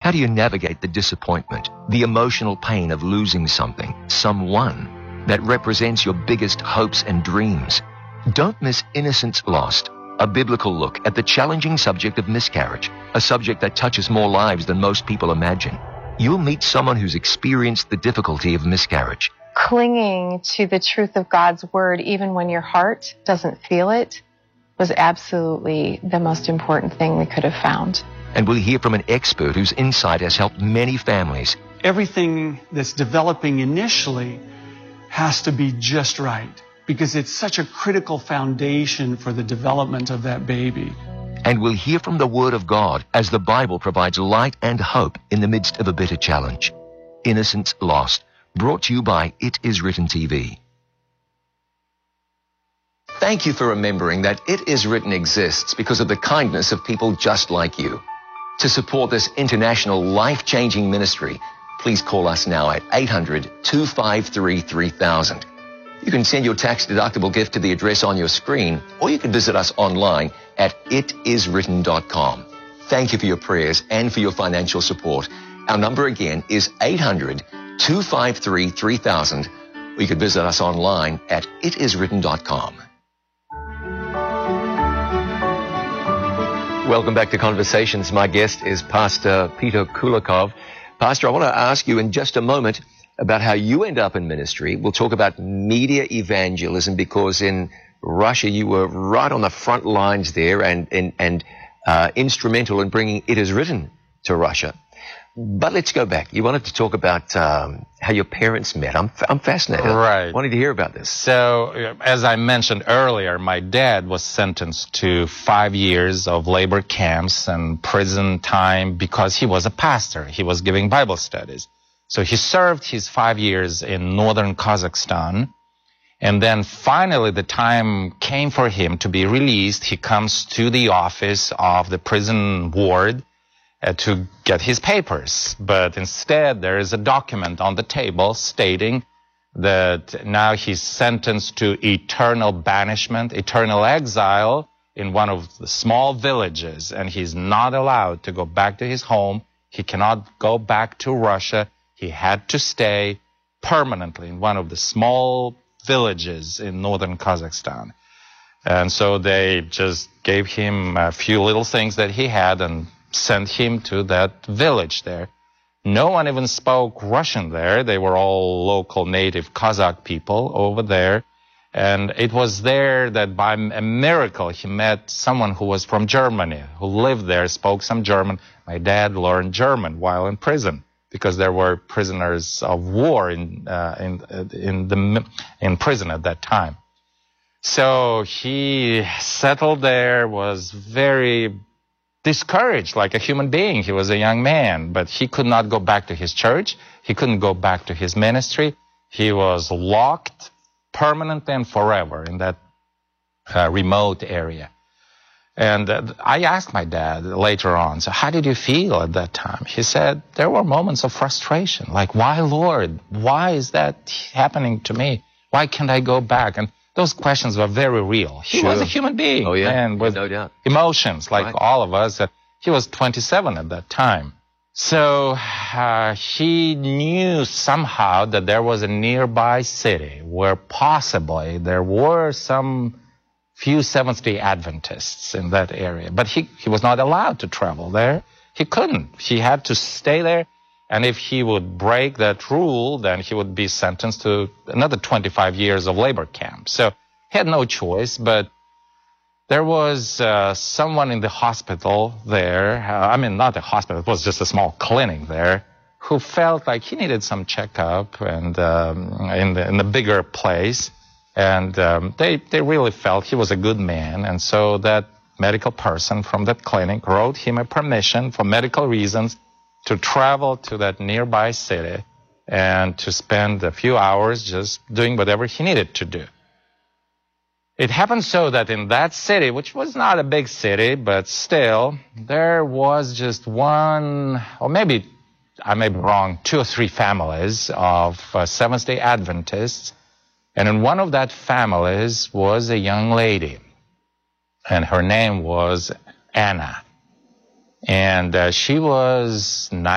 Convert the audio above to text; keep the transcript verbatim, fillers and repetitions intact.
How do you navigate the disappointment, the emotional pain of losing something, someone, that represents your biggest hopes and dreams? Don't miss Innocence Lost, a biblical look at the challenging subject of miscarriage, a subject that touches more lives than most people imagine. You'll meet someone who's experienced the difficulty of miscarriage. Clinging to the truth of God's word, even when your heart doesn't feel it, was absolutely the most important thing we could have found. And we'll hear from an expert whose insight has helped many families. Everything that's developing initially has to be just right, because it's such a critical foundation for the development of that baby. And we'll hear from the Word of God as the Bible provides light and hope in the midst of a bitter challenge. Innocence Lost, brought to you by It Is Written T V. Thank you for remembering that It Is Written exists because of the kindness of people just like you. To support this international life-changing ministry, please call us now at eight hundred, two five three, three thousand. You can send your tax-deductible gift to the address on your screen, or you can visit us online at it is written dot com. Thank you for your prayers and for your financial support. Our number again is eight hundred, two five three, three thousand, or you can visit us online at it is written dot com. Welcome back to Conversations. My guest is Pastor Peter Kulikov. Pastor, I want to ask you in just a moment about how you end up in ministry. We'll talk about media evangelism, because in Russia you were right on the front lines there and, and, and uh, instrumental in bringing It Is Written to Russia. But let's go back. You wanted to talk about um, how your parents met. I'm, I'm fascinated. Right. I wanted to hear about this. So, as I mentioned earlier, my dad was sentenced to five years of labor camps and prison time because he was a pastor. He was giving Bible studies. So he served his five years in northern Kazakhstan. And then finally the time came for him to be released. He comes to the office of the prison ward Uh, to get his papers, but instead there is a document on the table stating that now he's sentenced to eternal banishment, eternal exile in one of the small villages, and he's not allowed to go back to his home. He cannot go back to Russia. He had to stay permanently in one of the small villages in northern Kazakhstan. And so they just gave him a few little things that he had and sent him to that village there. No one even spoke Russian there. They were all local native Kazakh people over there. And it was there that by a miracle he met someone who was from Germany, who lived there, spoke some German. My dad learned German while in prison because there were prisoners of war in uh, in in the in prison at that time. So he settled there, was very discouraged like a human being. He was a young man, but he could not go back to his church. He couldn't go back to his ministry. He was locked permanently and forever in that uh, remote area. And uh, I asked my dad later on, so how did you feel at that time? He said, there were moments of frustration. Like, why, Lord? Why is that happening to me? Why can't I go back? And those questions were very real. He Sure. was a human being. Oh, yeah. And with no doubt. emotions, like Right. all of us. He was twenty-seven at that time. So uh, he knew somehow that there was a nearby city where possibly there were some few Seventh-day Adventists in that area. But he, he was not allowed to travel there. He couldn't. He had to stay there. And if he would break that rule, then he would be sentenced to another twenty-five years of labor camp. So he had no choice, but there was uh, someone in the hospital there, uh, I mean, not a hospital, it was just a small clinic there, who felt like he needed some checkup and um, in, the, in the bigger place. And um, they, they really felt he was a good man. And so that medical person from that clinic wrote him a permission for medical reasons to travel to that nearby city and to spend a few hours just doing whatever he needed to do. It happened so that in that city, which was not a big city, but still, there was just one, or maybe, I may be wrong, two or three families of uh, Seventh-day Adventists. And in one of that families was a young lady, and her name was Anna. And uh, she was